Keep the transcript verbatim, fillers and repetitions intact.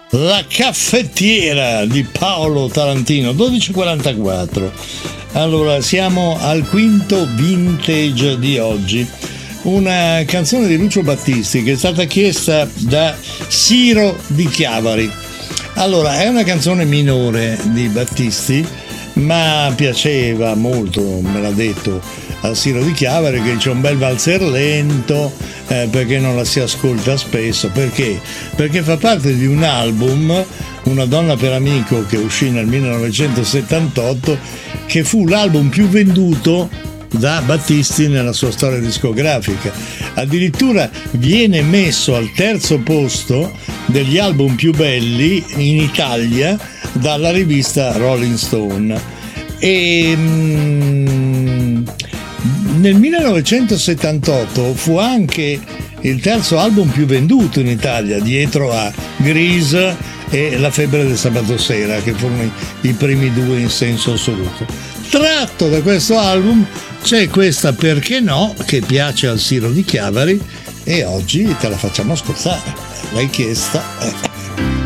La caffettiera di Paolo Tarantino, dodici e quarantaquattro. Allora, siamo al quinto vintage di oggi. Una canzone di Lucio Battisti che è stata chiesta da Siro di Chiavari. Allora, è una canzone minore di Battisti, ma piaceva molto, me l'ha detto a Siro di Chiavari, che c'è un bel valzer lento, eh, perché non la si ascolta spesso. Perché? Perché fa parte di un album, Una donna per amico, che uscì nel millenovecentosettantotto, che fu l'album più venduto da Battisti nella sua storia discografica. Addirittura viene messo al terzo posto degli album più belli in Italia dalla rivista Rolling Stone. E mm, nel millenovecentosettantotto fu anche il terzo album più venduto in Italia, dietro a Grease e La febbre del sabato sera, che furono i, i primi due in senso assoluto. Tratto da questo album c'è questa Perché no, che piace al Siro di Chiavari, e oggi te la facciamo ascoltare. L'hai chiesta. Eh.